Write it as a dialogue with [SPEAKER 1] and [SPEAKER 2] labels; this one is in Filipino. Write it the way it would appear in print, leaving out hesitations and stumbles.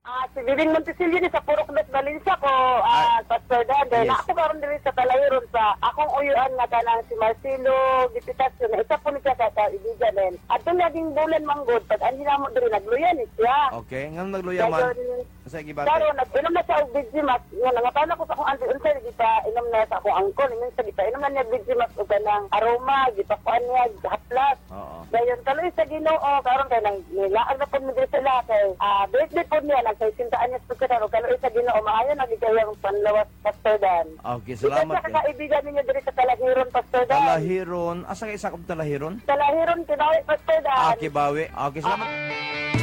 [SPEAKER 1] Si Bibing Montesilio ni sa Purok Dos Valencia ko, Pastor Dan. Dahil
[SPEAKER 2] Yes.
[SPEAKER 1] ako karon diri sa Talahiron sa akong uyuan nga kanang si Marcelo Gipitasyon na isa po ni siya kaibigan din. At yung naging bulan manggod, pag ang hinamo diri nagluyan ni siya.
[SPEAKER 2] Okay, ngam nagluya man.
[SPEAKER 1] Dayon,
[SPEAKER 2] Sa gibate.
[SPEAKER 1] karon nag-inom na siya og Vigimax. Nga nangatana ko sa akong auntie unsa gita inom na sa akong angkol. Minsan gita inom na niya Vigimax og kanang aroma, gipakuan niya haplas.
[SPEAKER 2] Oo.
[SPEAKER 1] Dayon kaloy sa Ginoo karon kay nang nilaag na pud mi diri sila kay birthday pud niya nagsisintaan niya sa karon kaloy sa Ginoo maayo nagigayang panlawas Pastor Dan.
[SPEAKER 2] Okay, salamat
[SPEAKER 1] Sa
[SPEAKER 2] kay.
[SPEAKER 1] kaibigan ninyo diri sa Talahiron Pastor Dan.
[SPEAKER 2] Talahiron. Asa kay sakop Talahiron?
[SPEAKER 1] Talahiron kinawi Pastor Dan.
[SPEAKER 2] Kibawi. Okay, salamat.